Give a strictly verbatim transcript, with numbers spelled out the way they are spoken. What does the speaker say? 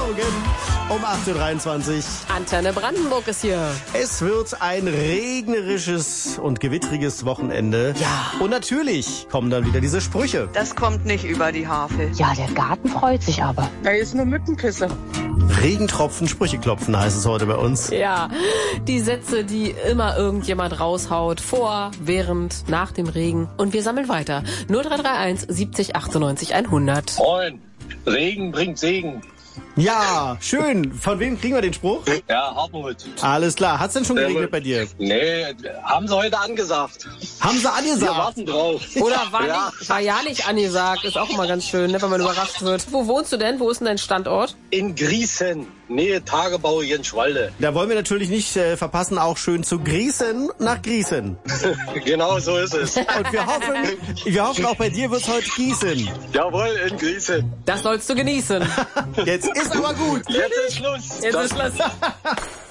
Morgen um acht Uhr dreiundzwanzig. Antenne Brandenburg ist hier. Es wird ein regnerisches und gewittriges Wochenende. Ja. Und natürlich kommen dann wieder diese Sprüche. Das kommt nicht über die Harfe. Ja, der Garten freut sich aber. Da ist nur Mückenpisse. Regentropfen, Sprüche klopfen heißt es heute bei uns. Ja, die Sätze, die immer irgendjemand raushaut. Vor, während, nach dem Regen. Und wir sammeln weiter. null drei drei eins siebzig achtundneunzig hundert. Moin, Regen bringt Segen. Ja, schön. Von wem kriegen wir den Spruch? Ja, Hartmut. Alles klar. Hat's denn schon Sehr geregnet gut. bei dir? Nee, haben sie heute angesagt. Haben sie Wir angesagt? warten drauf. Oder war, Ja. nicht, war ja nicht angesagt. Ist auch immer ganz schön, ne, wenn man überrascht wird. Wo wohnst du denn? Wo ist denn dein Standort? In Griesen, Nähe Tagebau Jenschwalde. Da wollen wir natürlich nicht äh, verpassen, auch schön zu grießen nach Grießen. Genau so ist es. Und wir hoffen, wir hoffen auch bei dir wird's heute gießen. Jawohl, in Griesen. Das sollst du genießen. Jetzt ist aber gut. Jetzt ist Schluss. Jetzt ist Schluss.